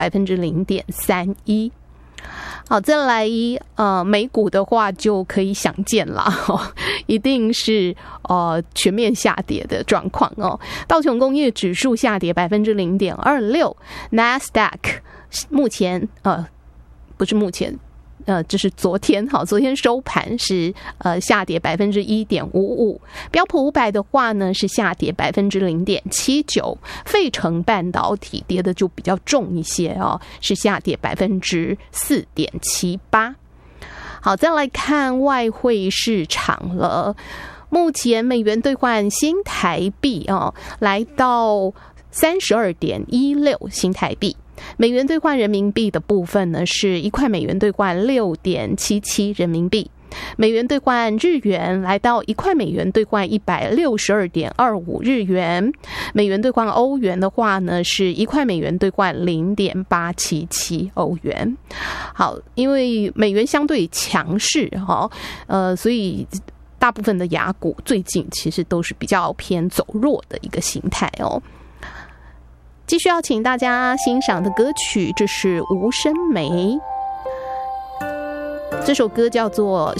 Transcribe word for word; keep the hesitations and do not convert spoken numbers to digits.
百分之零点三一。好，再来呃，美股的话就可以想见啦，哦、一定是呃全面下跌的状况哦。道琼工业指数下跌百分之零点二六 ，NASDAQ 目前呃不是目前。呃，这是昨天，好，昨天收盘是呃下跌百分之一点五五，标普五百的话呢是下跌百分之零点七九，费城半导体跌的就比较重一些哦，是下跌百分之四点七八。好，再来看外汇市场了，目前美元兑换新台币哦，来到三十二点一六新台币。美元兑换人民币的部分呢，是一块美元兑换六点七七人民币。美元兑换日元来到一块美元兑换一百六十二点二五日元。美元兑换欧元的话呢，是一块美元兑换零点八七七欧元。好，因为美元相对强势哈，呃，所以大部分的亚股最近其实都是比较偏走弱的一个形态哦。继续要请大家欣赏的歌曲，这是吴声梅，这首歌叫做《